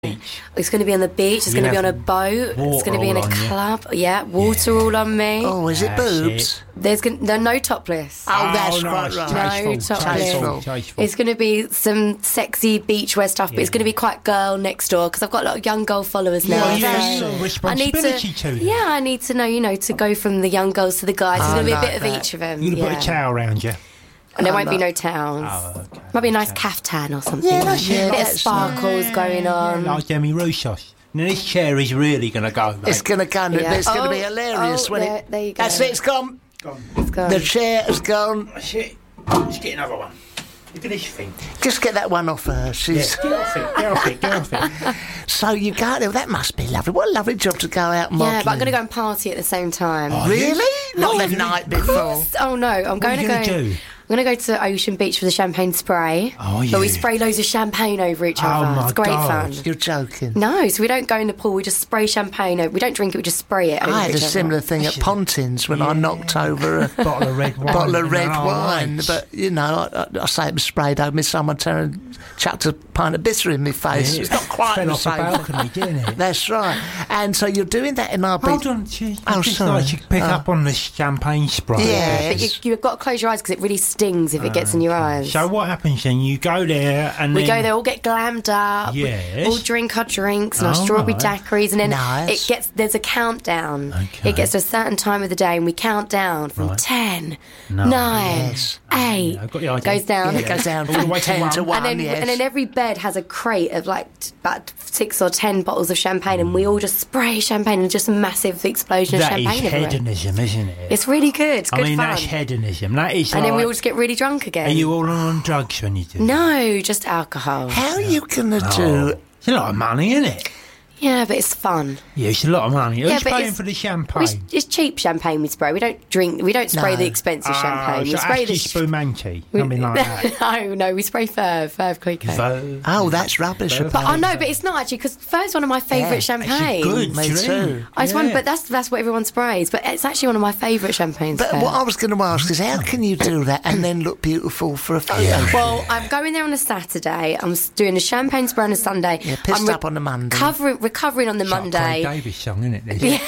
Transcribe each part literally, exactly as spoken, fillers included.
It's going to be on the beach. It's going to be on a boat. It's going to be in a club. You. Yeah, water yeah. all on me. Oh, is it boobs? It. There's gonna, no, no topless. Oh, that's oh, no, quite right. No topless. Tasteful. It's going to be some sexy beachwear stuff, yeah. but it's going to be quite girl next door because I've got a lot of young girl followers now. Yeah, yeah. So responsibility I need to, to them. Yeah, I need to know, you know, to go from the young girls to the guys. There's going to be a bit that. of each of them. You're going to yeah. put a towel around you. And there oh, won't no. be no towels. Oh, okay. Might be a nice caftan or something. Yeah, that's yeah, yeah, a bit of that's sparkles nice. going on. Yeah, like Demi Roussos. Now this chair is really going to go, mate. It's going to go. Yeah. It's going to oh, be hilarious oh, when there, it. there you go. That's it. It's gone. Gone. It's gone. The chair has gone. That's it. Let's get another one. Look at this thing. Just get that one off her. She's. Yeah, get off it. Get off it. Get off it. So you go there. That must be lovely. What a lovely job to go out modelling. Yeah, but I'm going to go and party at the same time. Oh, really? Not Oh, the you- night before. Oh no, I'm What going are you to gonna go. do? I'm going to go to Ocean Beach for the champagne spray. Oh, But we yeah. spray loads of champagne over each Oh, other. my It's great God. fun. You're joking. No, so we don't go in the pool. We just spray champagne over. We don't drink it. We just spray it over I had a each other. similar thing at Pontins when I knocked over a Bottle of red wine. bottle of and red all wine. right. But, you know, I, I say it was sprayed over me. Someone turned, chucked a pint of bitter in my face. Yeah, It's not quite fell the off the same. balcony, didn't it? That's right. And so you're doing that in our beach. Hold on, she, Oh, just sorry. like you pick Oh. up on the champagne spray. Yeah. But you, you've got to close your eyes because it really stings if it gets in your eyes. So what happens then? You go there and We then go there, all get glammed up. Yes. All drink our drinks and our Oh, strawberry right. daiquiris, and then Nice. it gets. There's a countdown. Okay. It gets to a certain time of the day, and we count down from Right. ten, No. nine, Yes. eight. I've got the idea. Goes down. Yeah, it goes down All the from way to ten one. to one, And then, yes. and then every bed has a crate of like t- about six or ten bottles of champagne, and we all just spray champagne and just a massive explosion That of is champagne everywhere. hedonism, isn't it? It's really good. It's I good mean, fun. that's hedonism. That is and like, then we all just get really drunk again. Are you all on drugs when you do No, just alcohol. How are you going to Oh. do... It's a lot of money, isn't it? Yeah, but it's fun. Yeah, it's a lot of money. Who's Yeah, but paying it's- for the It's, champagne? it's cheap champagne we spray. We don't drink. We don't spray No. the expensive champagne. Oh, We so spray Ashley the. sh- Spumante, we- something like that. no, no, we spray Ferv, Ferv Clicquot. Vo- Oh, that's rubbish. But- But oh no, but it's not actually because Ferv's one of my favourite Yeah, champagne. good Me drink. too. I just wonder, Yeah. but that's that's what everyone sprays. But it's actually one of my favourite champagnes. But Ferv. what I was going to ask is, how can you do that and then look beautiful for a photo shoot? Well, I'm going there on a Saturday. I'm s- doing a champagne spray on a Sunday. Yeah, pissed I'm up on the Monday. Covering, recovering on the It's like a Monday. Craig Davis song, isn't it? This?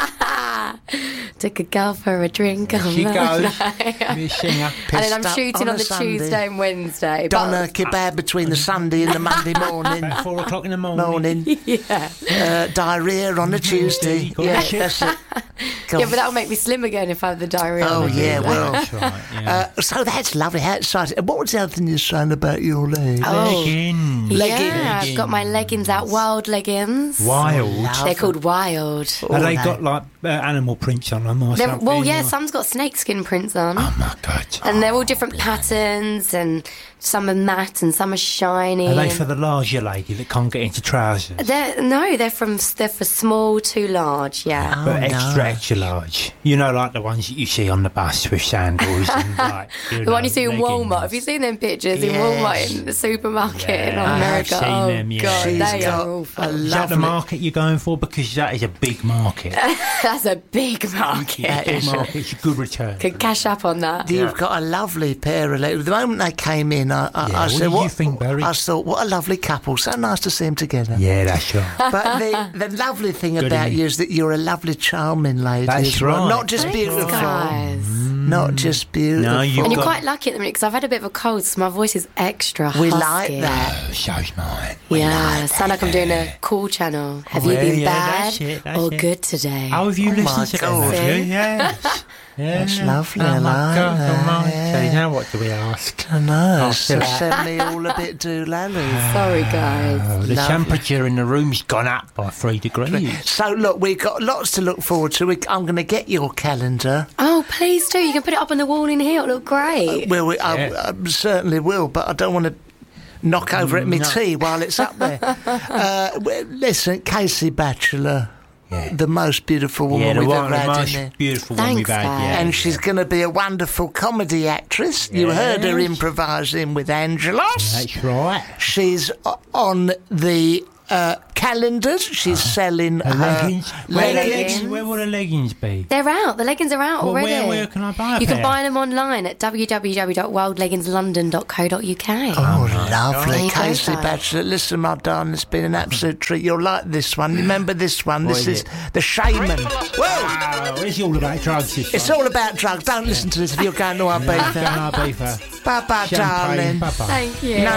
Took a girl for a drink on She Monday. goes. Be a singer. And then I'm Pissed up shooting on on, a the Sunday. Tuesday and Wednesday. Doner But, kebab between the Sunday and the Monday morning. About four o'clock in the morning. morning. yeah. Uh, diarrhea on a Tuesday. Got Yeah, the shit. that's it. Go Yeah, on. but that'll make me slim again if I have the diarrhea. Oh, on. yeah, well. That's right, yeah. Uh, so that's lovely. How exciting. And what was the other thing you were saying about your leg? Oh. Leggings. Yeah, I've got my leggings out, wild leggings. Wild. Love They're called Wild. all Have they that. got like uh, animal prints on them or They're- something? well, yeah, or- some's got snakeskin prints on. Oh my god. And they're all different patterns, and some are matte and some are shiny. Are they and- for the larger lady that can't get into trousers? They're, no, they're from they're for small to large. Yeah. Oh, But no. extra, extra large. You know, like the ones that you see on the bus with sandals and like. You The know, one you see in leggings. Walmart. Have you seen them pictures in Yes. Walmart in the supermarket in Yeah, I have America? seen oh them, yeah. God, She's they got are awful. a Is that the lovely- market you're going for? Because that is a big market. That's a big market. That Big is market. It's a good return. Could cash up on that. You've got a lovely pair of legs. The moment they came in, I, I, Yeah, I what said, did "What?" you think, Barry? I thought, "What a lovely couple! So nice to see them together." Yeah, that's right. But the, the lovely thing Good, about isn't you it? is that you're a lovely, charming lady. That's as well. right. Not just Thanks, beautiful, guys. not just beautiful. No, you've And you're got- quite lucky at the minute because I've had a bit of a cold, so my voice is extra We husky. like that. Oh, so's mine. Yeah, sound like I'm doing a cool channel. Have Oh, you yeah, been yeah, bad that's it, that's or it. good today? Oh, have you Oh, my listened to God. them? Have you? See? Yes. Yeah. That's lovely, Oh, I my like God that, almighty. yeah. Now what do we ask? I know. Oh, so silly. send me all a bit doolally. Sorry, guys. Oh, the Lovely. temperature in the room's gone up by three degrees. So look, we've got lots to look forward to. We, I'm going to get your calendar. Oh, please do. You can put it up on the wall in here. It'll look great. Well, we, I, Yeah. I certainly will, but I don't want to knock over at me No. tea while it's up there. uh, well, listen, Casey Batchelor, Yeah. the most beautiful woman Yeah, the we've one, ever the had most in there. beautiful one Thanks, we've had. Dad. Yeah. And she's going to be a wonderful comedy actress. You heard her Yes. improvising with Angelos. That's right. She's o- on the uh, calendars. She's selling Her her leggings. Where, the leggings. leggings. Where will the leggings be? They're out. The leggings are out Well, already. where- where can I buy a You can pair? buy them online at w w w dot wild leggings london dot co dot u k. Oh, There lovely, you go, Casey guys. Batchelor. Listen, my darling, it's been an absolute treat. You'll like this one. Remember this one? What This is is it? The Shaman. Whoa! Oh, it's all about drugs. This It's one. all about drugs. Don't listen to this if you're going to Ibiza. Down Ibiza. Bye-bye, Champagne. darling. Bye-bye. Thank you. No